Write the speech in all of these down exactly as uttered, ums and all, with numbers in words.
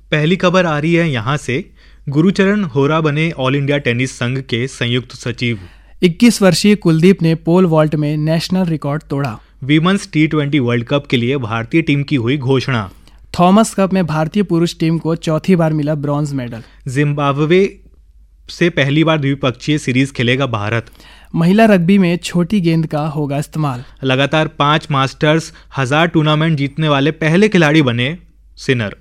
पहली खबर आ रही है यहाँ से। गुरुचरण होरा बने ऑल इंडिया टेनिस संघ के संयुक्त सचिव। इक्कीस वर्षीय कुलदीप ने पोल वॉल्ट में नेशनल रिकॉर्ड तोड़ा। Women's T twenty world cup के लिए भारतीय टीम की हुई घोषणा। थॉमस कप में भारतीय पुरुष टीम को चौथी बार मिला ब्रॉन्ज मेडल। जिम्बाब्वे से पहली बार द्विपक्षीय सीरीज खेलेगा भारत। महिला रग्बी में छोटी गेंद का होगा इस्तेमाल। लगातार पांच मास्टर्स हजार टूर्नामेंट जीतने वाले पहले खिलाड़ी बने सिनर।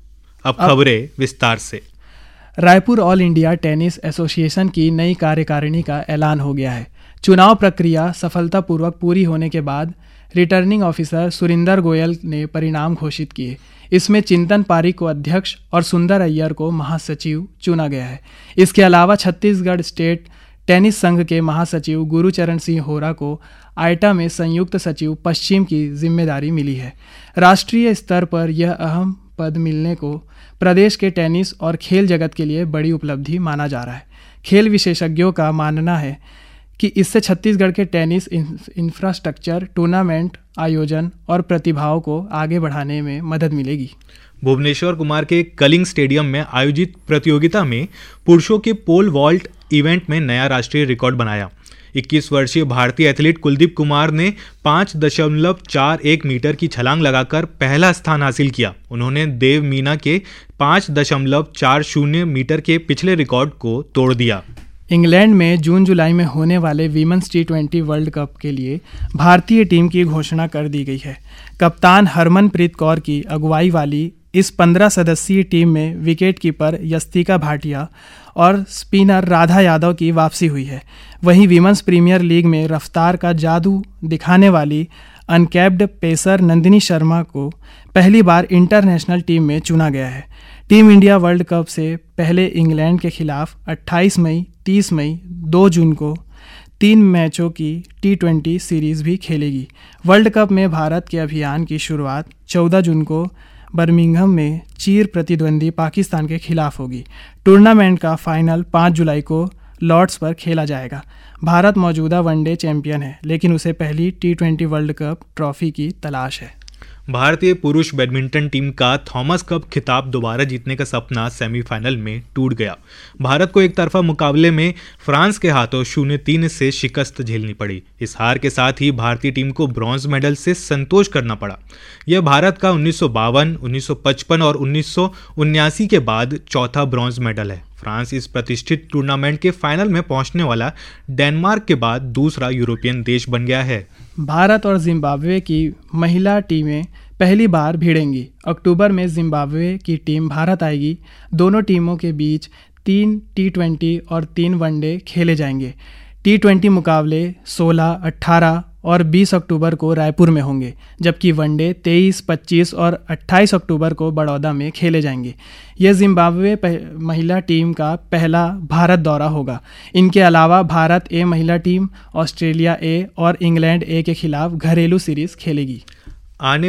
अब खबरें विस्तार से। Raipur all India tennis association की नई कार्यकारिणी का ऐलान हो गया है। चुनाव प्रक्रिया सफलतापूर्वक पूरी होने के बाद रिटर्निंग ऑफिसर सुरिंदर गोयल ने परिणाम घोषित किए। इसमें चिंतन पारिक को अध्यक्ष और सुंदर अय्यर को महासचिव चुना गया है। इसके अलावा छत्तीसगढ़ स्टेट टेनिस संघ के महासचिव गुरुचरण सिंह होरा को आइटा में संयुक्त सचिव पश्चिम की जिम्मेदारी मिली है। राष्ट्रीय स्तर पर यह अहम पद मिलने को प्रदेश के टेनिस और खेल जगत के लिए बड़ी उपलब्धि माना जा रहा है। खेल विशेषज्ञों का मानना है कि इससे छत्तीसगढ़ के टेनिस इंफ्रास्ट्रक्चर, टूर्नामेंट आयोजन और प्रतिभाओं को आगे बढ़ाने में मदद मिलेगी। भुवनेश्वर कुमार के कलिंग स्टेडियम में आयोजित प्रतियोगिता में पुरुषों के पोल वॉल्ट इवेंट में नया राष्ट्रीय रिकॉर्ड बनाया। इक्कीस वर्षीय भारतीय एथलीट कुलदीप कुमार ने पाँच दशमलव चार एक मीटर की छलांग लगाकर पहला स्थान हासिल किया। उन्होंने देव मीना के पाँच दशमलव चार शून्य मीटर के पिछले रिकॉर्ड को तोड़ दिया। इंग्लैंड में जून जुलाई में होने वाले women's T twenty world cup के लिए भारतीय टीम की घोषणा कर दी गई है। कप्तान हरमनप्रीत कौर की अगुवाई वाली इस पंद्रह सदस्यीय टीम में विकेट कीपर यस्तिका भाटिया और स्पिनर राधा यादव की वापसी हुई है। वहीं वीमेंस प्रीमियर लीग में रफ्तार का जादू दिखाने वाली अनकैप्ड पेसर नंदिनी शर्मा को पहली बार इंटरनेशनल टीम में चुना गया है। टीम इंडिया वर्ल्ड कप से पहले इंग्लैंड के खिलाफ अट्ठाईस मई, तीस मई, दो जून को तीन मैचों की टी ट्वेंटी सीरीज भी खेलेगी। वर्ल्ड कप में भारत के अभियान की शुरुआत चौदह जून को बर्मिंघम में चीर प्रतिद्वंदी पाकिस्तान के खिलाफ होगी। टूर्नामेंट का फाइनल पाँच जुलाई को लॉर्ड्स पर खेला जाएगा। भारत मौजूदा वनडे चैंपियन है, लेकिन उसे पहली T twenty world cup trophy की तलाश है। भारतीय पुरुष बैडमिंटन टीम का थॉमस कप खिताब दोबारा जीतने का सपना सेमीफाइनल में टूट गया। भारत को एक तरफा मुकाबले में फ्रांस के हाथों शून्य तीन से शिकस्त झेलनी पड़ी। इस हार के साथ ही भारतीय टीम को ब्रॉन्ज मेडल से संतोष करना पड़ा। यह भारत का उन्नीस सौ बावन, उन्नीस सौ पचपन और उन्नीस सौ उन्यासी के बाद चौथा ब्रॉन्ज मेडल है। फ्रांस इस प्रतिष्ठित टूर्नामेंट के फाइनल में पहुंचने वाला डेनमार्क के बाद दूसरा यूरोपियन देश बन गया है। भारत और जिम्बाब्वे की महिला टीमें पहली बार भिड़ेंगी। अक्टूबर में जिम्बाब्वे की टीम भारत आएगी। दोनों टीमों के बीच तीन टी ट्वेंटी और तीन वनडे खेले जाएंगे। टी ट्वेंटी मुकाबले सोलह, अठारह और बीस अक्टूबर को रायपुर में होंगे, जबकि वनडे तेईस, पच्चीस और अट्ठाईस अक्टूबर को बड़ौदा में खेले जाएंगे। यह जिम्बाब्वे महिला टीम का पहला भारत दौरा होगा। इनके अलावा भारत ए महिला टीम ऑस्ट्रेलिया ए और इंग्लैंड ए के खिलाफ घरेलू सीरीज खेलेगी। आने